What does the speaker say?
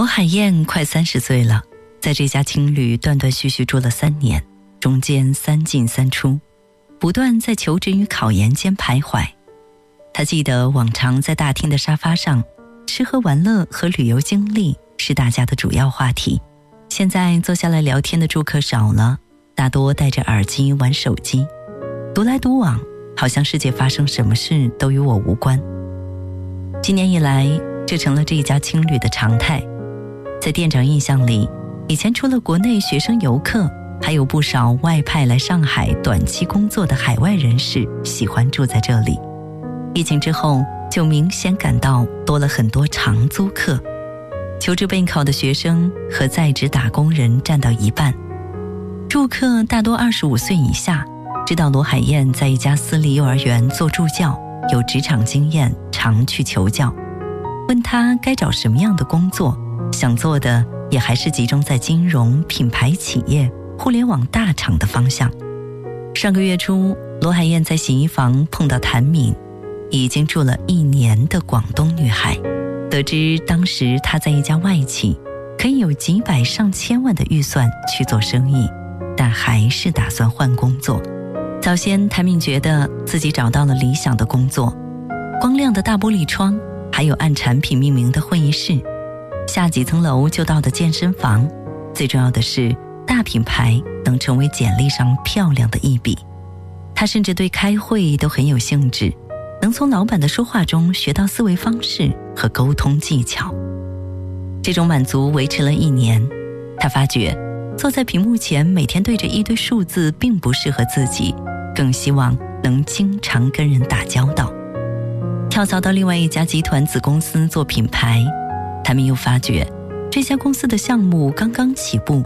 罗海燕快30岁了，在这家青旅断断续续住了3年，中间3进3出，不断在求职与考研间徘徊。他记得往常在大厅的沙发上，吃喝玩乐和旅游经历是大家的主要话题。现在坐下来聊天的住客少了，大多戴着耳机玩手机，独来独往，好像世界发生什么事都与我无关。今年以来，这成了这一家青旅的常态。在店长印象里，以前除了国内学生游客，还有不少外派来上海短期工作的海外人士喜欢住在这里。疫情之后，就明显感到多了很多长租客，求职备考的学生和在职打工人占到一半。住客大多25岁以下，知道罗海燕在一家私立幼儿园做助教，有职场经验，常去求教。问他该找什么样的工作，想做的也还是集中在金融、品牌企业、互联网大厂的方向。上个月初，罗海燕在洗衣房碰到谭敏，已经住了1年的广东女孩。得知当时她在一家外企，可以有几百上千万的预算去做生意，但还是打算换工作。早先谭敏觉得自己找到了理想的工作，光亮的大玻璃窗，还有按产品命名的会议室，下几层楼就到的健身房，最重要的是大品牌能成为简历上漂亮的一笔。他甚至对开会都很有兴致，能从老板的说话中学到思维方式和沟通技巧。这种满足维持了1年，他发觉坐在屏幕前每天对着一堆数字并不适合自己，更希望能经常跟人打交道。跳槽到另外一家集团子公司做品牌，他们又发觉这家公司的项目刚刚起步，